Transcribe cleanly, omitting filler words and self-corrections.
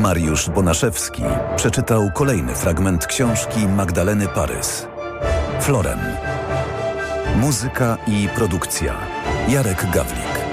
Mariusz Bonaszewski przeczytał kolejny fragment książki Magdaleny Parys. Florem. Muzyka i produkcja Jarek Gawlik.